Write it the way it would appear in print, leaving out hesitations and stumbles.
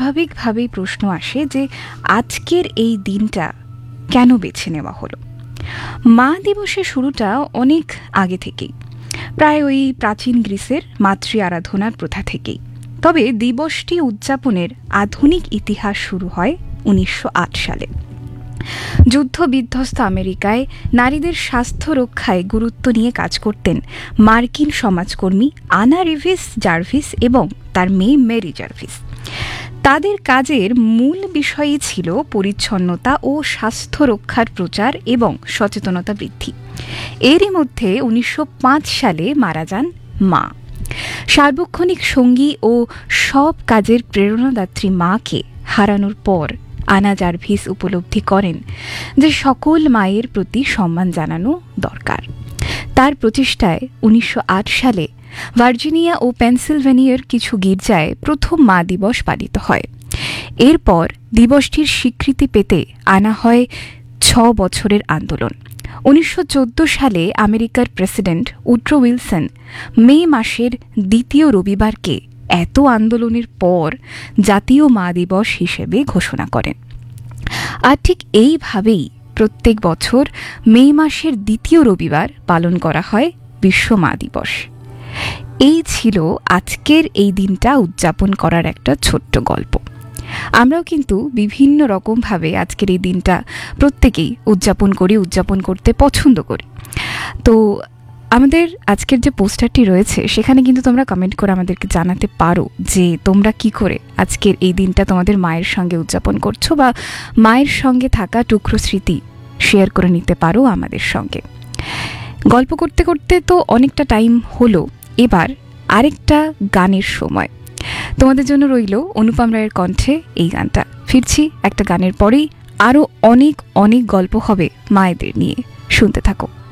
স্বাভাবিকভাবেই প্রশ্ন আসে যে আজকের এই দিনটা কেন বেছে নেওয়া হলো। মা দিবসের শুরুটা অনেক আগে থেকেই, প্রায় ওই প্রাচীন গ্রিসের মাতৃ আরাধনার প্রথা থেকেই। তবে দিবসটি উদযাপনের আধুনিক ইতিহাস শুরু হয় 1908 সালে। যুদ্ধবিধ্বস্ত আমেরিকায় নারীদের স্বাস্থ্য রক্ষায় গুরুত্ব নিয়ে কাজ করতেন মার্কিন সমাজকর্মী আনা রিভিস জার্ভিস এবং তার মেয়ে মেরি জার্ভিস। তাদের কাজের মূল বিষয়ই ছিল পরিচ্ছন্নতা ও স্বাস্থ্য রক্ষার প্রচার এবং সচেতনতা বৃদ্ধি। এরই মধ্যে 1905 সালে মারা যান মা। সার্বক্ষণিক সঙ্গী ও সব কাজের প্রেরণাদাত্রী মাকে হারানোর পর আনা জার্ভিস উপলব্ধি করেন যে সকল মায়ের প্রতি সম্মান জানানো দরকার। তার প্রচেষ্টায় 1908 সালে ভার্জিনিয়া ও পেনসিলভেনিয়ার কিছু গির্জায় প্রথম মা দিবস পালিত হয়। এরপর দিবসটির স্বীকৃতি পেতে আনা হয় 6 বছরের আন্দোলন। 1914 সালে আমেরিকার প্রেসিডেন্ট উড্রো উইলসন মে মাসের দ্বিতীয় রবিবারকে এত আন্দোলনের পর জাতীয় মা দিবস হিসেবে ঘোষণা করেন। আর ঠিক এইভাবেই প্রত্যেক বছর মে মাসের দ্বিতীয় রবিবার পালন করা হয় বিশ্ব মা দিবস। এই ছিল আজকের এই দিনটা উদযাপন করার একটা ছোট্ট গল্প। আমরাও কিন্তু বিভিন্ন রকমভাবে আজকের এই দিনটা প্রত্যেকেই উদযাপন করতে পছন্দ করি। তো আমাদের আজকের যে পোস্টারটি রয়েছে সেখানে কিন্তু তোমরা কমেন্ট করে আমাদেরকে জানাতে পারো যে তোমরা কি করে আজকের এই দিনটা তোমাদের মায়ের সঙ্গে উদযাপন করছো, বা মায়ের সঙ্গে থাকা টুকরো স্মৃতি শেয়ার করে নিতে পারো আমাদের সঙ্গে। গল্প করতে করতে তো অনেকটা টাইম হলো, এবার আরেকটা গানের সময়। তোমাদের জন্য রইল অনুপম রায়ের কণ্ঠে এই গানটা। ফিরছি একটা গানের পরেই, আরও অনেক অনেক গল্প হবে মায়েদের নিয়ে। শুনতে থাকো।